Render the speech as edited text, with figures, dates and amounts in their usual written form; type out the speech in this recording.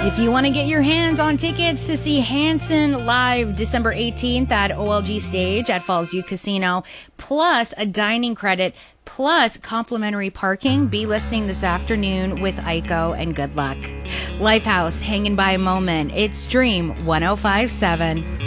If you want to get your hands on tickets to see Hanson live December 18th at OLG Stage at Falls View Casino, plus a dining credit, plus complimentary parking, be listening this afternoon with Aiko, and good luck. Lifehouse, hanging by a moment. It's Stream 105.7.